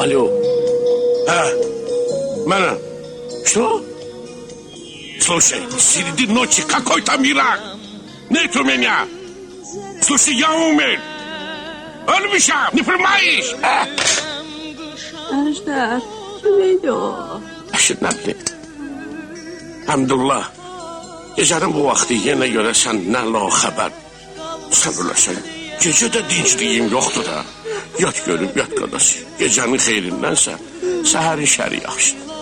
Алло. Mənəm. Что? Слушай, среди ночи какой-то мирак. Нету меня. Слушай, я умер. Ölmüşəm, не понимаешь? Əjdər, kimeydi o? Əşir, nə bilim. Həmdullah, gecənin bu vaxtı yenə görəsən nə xəbər. Sən öləsən, gecə də dincliyim yoxdur da. Yat görüb, yat qardaş. Gecənin xeyrindən səhərin şəri yaxşı.